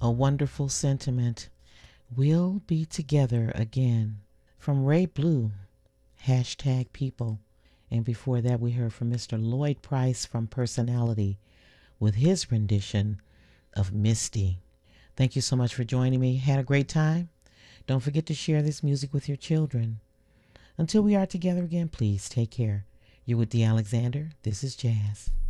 A wonderful sentiment. We'll be together again. From Ray Blue, hashtag people. And before that, we heard from Mr. Lloyd Price from Personality with his rendition of Misty. Thank you so much for joining me. Had a great time? Don't forget to share this music with your children. Until we are together again, please take care. You're with Dee Alexander. This is Jazz.